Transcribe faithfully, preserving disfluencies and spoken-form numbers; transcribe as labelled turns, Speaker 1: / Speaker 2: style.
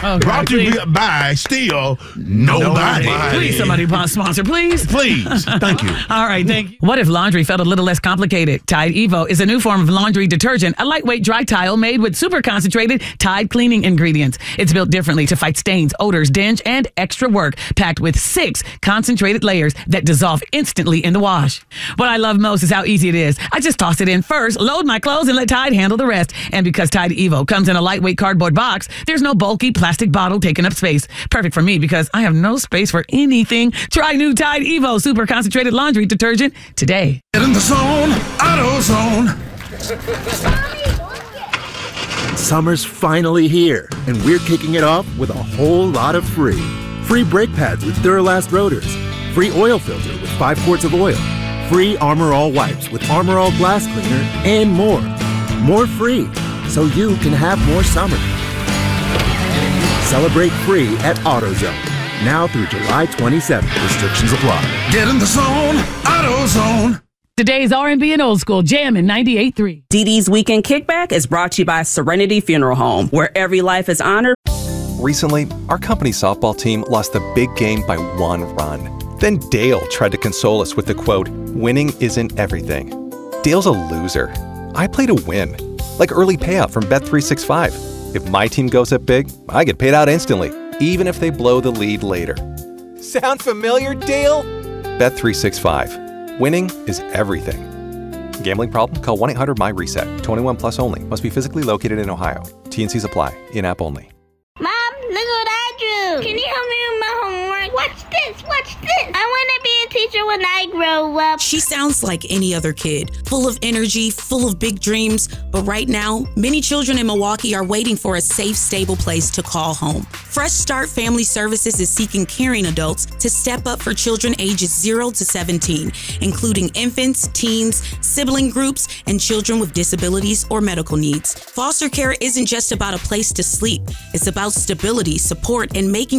Speaker 1: Okay,
Speaker 2: Brought to you
Speaker 1: please.
Speaker 2: by Still Nobody.
Speaker 1: Please, somebody sponsor, please.
Speaker 2: Please. Thank you.
Speaker 1: All right, thank you. What if laundry felt a little less complicated? Tide Evo is a new form of laundry detergent, a lightweight dry tile made with super concentrated Tide cleaning ingredients. It's built differently to fight stains, odors, dinge, and extra work, packed with six concentrated layers that dissolve instantly in the wash. What I love most is how easy it is. I just toss it in first, load my clothes, and let Tide handle the rest. And because Tide Evo comes in a lightweight cardboard box, there's no bulky plastic bottle taking up space. Perfect for me because I have no space for anything. Try new Tide Evo super concentrated laundry detergent today.
Speaker 3: Get in the zone, AutoZone.
Speaker 4: Summer's finally here, and we're kicking it off with a whole lot of free. Free brake pads with Duralast rotors. Free oil filter with five quarts of oil. Free Armor All wipes with Armor All glass cleaner, and more. More free, so you can have more summer. Celebrate free at AutoZone. Now through July twenty-seventh. Restrictions apply.
Speaker 3: Get in the zone, AutoZone.
Speaker 1: Today's R and B and old school jam in ninety-eight point three.
Speaker 5: Dee Dee's Weekend Kickback is brought to you by Serenity Funeral Home, where every life is honored.
Speaker 6: Recently, our company softball team lost the big game by one run. Then Dale tried to console us with the quote, "Winning isn't everything." Dale's a loser. I play to win. Like early payout from Bet three sixty-five. If my team goes up big, I get paid out instantly, even if they blow the lead later. Sound familiar, Dale? Bet three sixty-five. Winning is everything. Gambling problem? Call one eight hundred M Y reset. twenty-one plus only. Must be physically located in Ohio. T and C's apply. In-app only.
Speaker 7: Mom, look what I drew. Can you help me with my homework? Watch this, watch this. I want to be a teacher when I grow up.
Speaker 8: She sounds like any other kid, full of energy, full of big dreams. But right now, many children in Milwaukee are waiting for a safe, stable place to call home. Fresh Start Family Services is seeking caring adults to step up for children ages zero to seventeen, including infants, teens, sibling groups, and children with disabilities or medical needs. Foster care isn't just about a place to sleep. It's about stability, support, and making